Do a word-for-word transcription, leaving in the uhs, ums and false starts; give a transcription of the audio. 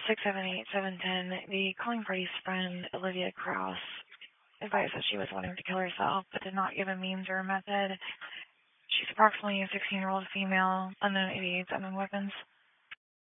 six seven eight seven one zero. The calling party's friend, Olivia Krause, advised that she was wanting to kill herself, but did not give a means or a method. She's approximately a sixteen-year-old female, unknown idiots, unknown weapons.